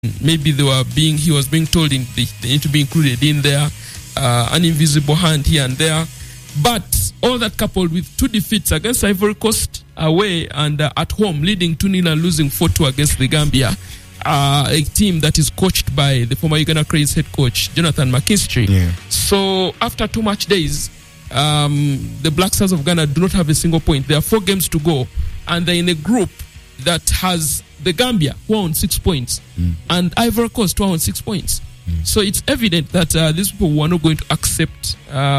maybe he was being told they need to be included in there, an invisible hand here and there. But all that coupled with 2 defeats against Ivory Coast away and at home, leading 2-0 and losing 4-2 against the Gambia, a team that is coached by the former Uganda Cranes head coach, Jonathan McKinstry. Yeah. So after 2 match days, the Black Stars of Ghana do not have a single point. There are 4 games to go, and they're in a group that has the Gambia, who are on 6 points, and Ivory Coast, who are on 6 points. So it's evident that these people were not going to accept,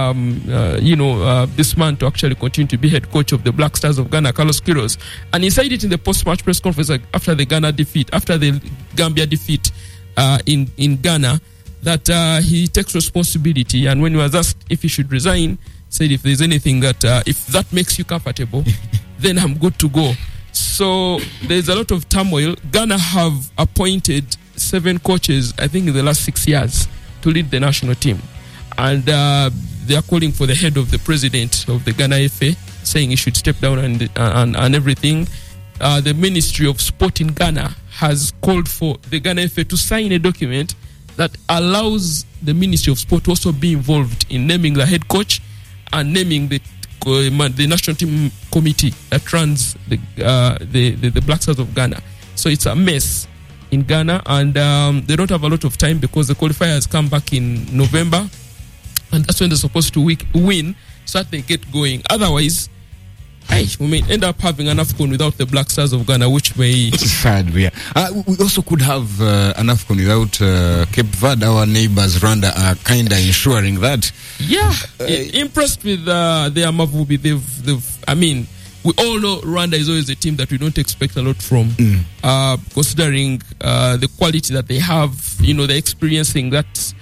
this man to actually continue to be head coach of the Black Stars of Ghana, Carlos Queiroz. And he said it in the post-match press conference after the Gambia defeat in Ghana, that he takes responsibility. And when he was asked if he should resign, said if there's anything that, if that makes you comfortable, then I'm good to go. So there's a lot of turmoil. Ghana have appointed 7 coaches, I think, in the last 6 years to lead the national team. And they are calling for the head of the president of the Ghana FA, saying he should step down and everything. The Ministry of Sport in Ghana has called for the Ghana FA to sign a document that allows the Ministry of Sport to also be involved in naming the head coach and naming the national team committee that runs the Black Stars of Ghana. So it's a mess in Ghana, and they don't have a lot of time because the qualifiers come back in November, and that's when they're supposed to win so that they get going. Otherwise, we may end up having an AFCON without the Black Stars of Ghana, which may... It's sad, yeah. We also could have an AFCON without Cape Verde. Our neighbors, Rwanda, are kind of ensuring that. Yeah, impressed with their Amavubi. We all know Rwanda is always a team that we don't expect a lot from, considering the quality that they have. They're experiencing that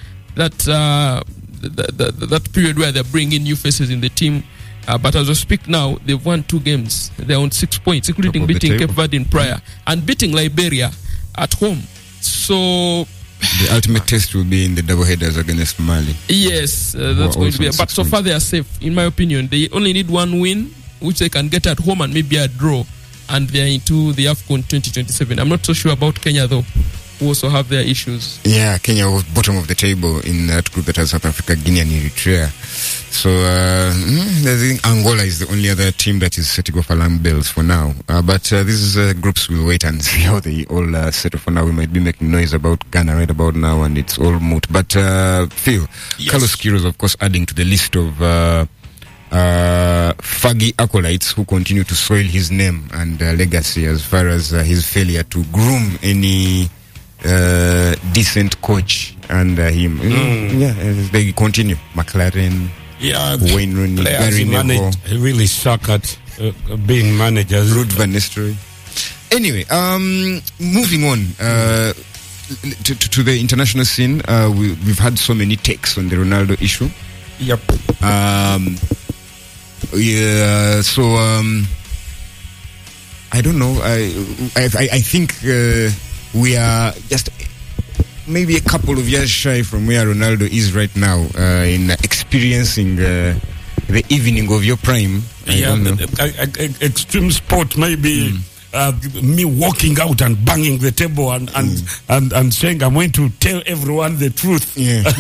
period where they're bringing new faces in the team. But as we speak now, they've won 2 games. They're on 6 points, including beating Cape Verde in prior and beating Liberia at home. So the ultimate test will be in the double headers against Mali. Yes, that's going to be. But so far they are safe, in my opinion. They only need 1 win, which they can get at home, and maybe a draw, and they're into the AFCON 2027. I'm not so sure about Kenya, though, who also have their issues. Yeah, Kenya was bottom of the table in that group that has South Africa, Guinea, and Eritrea. So I think Angola is the only other team that is set to go for alarm bells for now. But these groups will wait and see how they all settle for now. We might be making noise about Ghana right about now, and it's all moot. But Phil, yes. Carlos Queiroz, of course, adding to the list of faggy acolytes who continue to soil his name and legacy as far as his failure to groom any decent coach under him. They continue. McLaren, Wayne Rooney, Gary Neville. Really suck at being managers. Ruud van Nistelrooy. Anyway, moving on to the international scene. We've had so many takes on the Ronaldo issue. Yep. So I don't know. I think we are just maybe a couple of years shy from where Ronaldo is right now in experiencing the evening of your prime. Extreme sport maybe. Me walking out and banging the table and saying I'm going to tell everyone the truth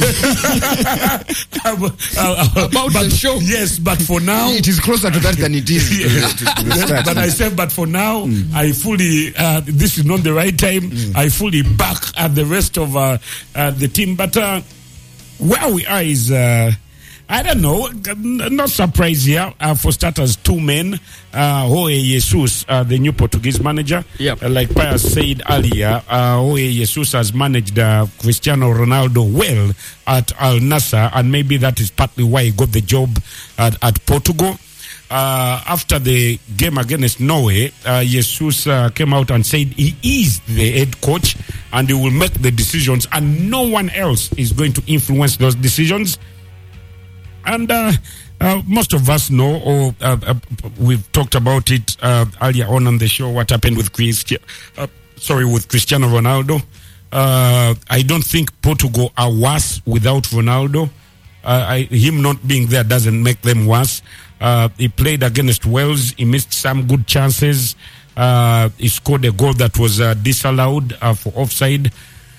about the show. Yes, but for now it is closer to that than it is. To the start. But I said, but for now, I fully. This is not the right time. I fully back the rest of the team. But where we are is. I don't know, not surprised here. For starters, 2 men, Jorge Jesus, the new Portuguese manager. Yep. Like Pius said earlier, Jorge Jesus has managed Cristiano Ronaldo well at Al Nassr, and maybe that is partly why he got the job at Portugal. After the game against Norway, Jesus came out and said he is the head coach and he will make the decisions and no one else is going to influence those decisions. And most of us know, or we've talked about it earlier on the show, what happened with Cristiano Ronaldo. I don't think Portugal are worse without Ronaldo. Him not being there doesn't make them worse. He played against Wales. He missed some good chances. He scored a goal that was disallowed for offside.